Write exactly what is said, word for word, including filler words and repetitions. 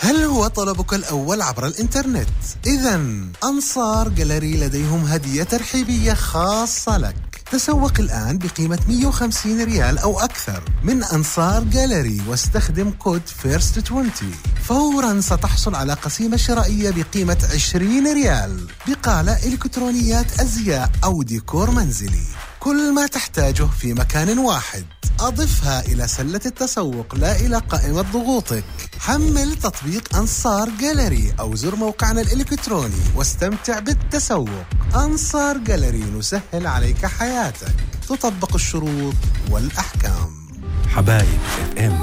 هل هو طلبك الأول عبر الإنترنت؟ إذن أنصار جاليري لديهم هدية ترحيبية خاصة لك. تسوق الآن بقيمة مية وخمسين ريال أو أكثر من أنصار جاليري واستخدم كود فيرست عشرين. فوراً ستحصل على قسيمة شرائية بقيمة عشرين ريال بقالة إلكترونيات أزياء أو ديكور منزلي. كل ما تحتاجه في مكان واحد. أضفها إلى سلة التسوق لا إلى قائمة ضغوطك. حمل تطبيق أنصار جاليري أو زر موقعنا الإلكتروني واستمتع بالتسوق. أنصار جاليري، نسهل عليك حياتك. تطبق الشروط والأحكام. حبايب اف ام